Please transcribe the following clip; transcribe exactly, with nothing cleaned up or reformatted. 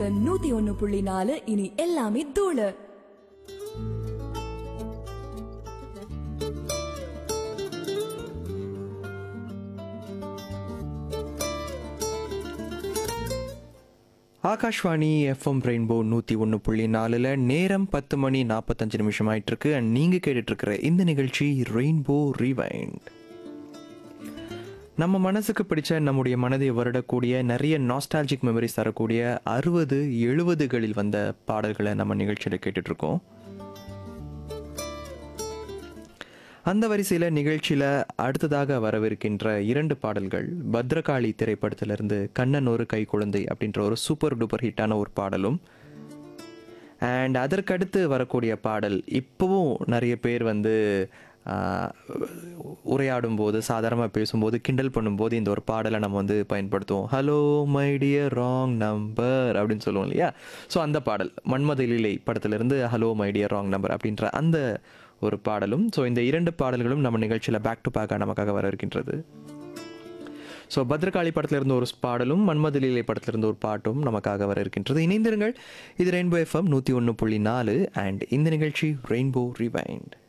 FM நூத்தி ஒன்னு புள்ளி நாலு இனி எல்லாமே தூளு. ஆகாஷ்வாணி எஃப்எம் ரெயின்போ நூற்றி ஒன்று புள்ளி நாலில் நேரம் பத்து மணி நாற்பத்தஞ்சு நிமிஷம் ஆயிட்டிருக்கு. அண்ட் நீங்கள் கேட்டுட்ருக்கிற இந்த நிகழ்ச்சி ரெயின்போ ரீவைண்ட். நம்ம மனசுக்கு பிடிச்ச, நம்முடைய மனதை வருடக்கூடிய, நிறைய நாஸ்டாலஜிக் மெமரிஸ் தரக்கூடிய அறுபது எழுபதுகளில் வந்த பாடல்களை நம்ம நிகழ்ச்சியில் கேட்டுட்ருக்கோம். அந்த வரிசையில் நிகழ்ச்சியில் அடுத்ததாக வரவிருக்கின்ற இரண்டு பாடல்கள் பத்ரகாளி திரைப்படத்திலிருந்து கண்ணன் ஒரு கை குழந்தை அப்படின்ற ஒரு சூப்பர் டூப்பர் ஹிட்டான ஒரு பாடலும், அண்ட் அதற்கடுத்து வரக்கூடிய பாடல் இப்போவும் நிறைய பேர் வந்து உரையாடும் போது, சாதாரணமாக பேசும்போது, கிண்டல் பண்ணும்போது இந்த ஒரு பாடலை நம்ம வந்து பயன்படுத்துவோம். Hello my dear wrong number அப்படின்னு சொல்லுவோம் இல்லையா? ஸோ அந்த பாடல் மன்மத லீலை படத்திலிருந்து hello my dear wrong number அப்படின்ற அந்த ஒரு பாடலும். ஸோ இந்த இரண்டு பாடல்களும் நம்ம நிகழ்ச்சியில் பேக் டு பேக்காக நமக்காக வர இருக்கின்றது. ஸோ பத்ரகாளி படத்திலிருந்து ஒரு பாடலும், மன்மத லீலை படத்திலிருந்து ஒரு பாட்டும் நமக்காக வர இருக்கின்றது. இணைந்திருங்கள். இது ரெயின்போ எஃப்எம் நூற்றி ஒன்று புள்ளி நாலு அண்ட் இந்த நிகழ்ச்சி ரெயின்போ ரிவைண்ட்.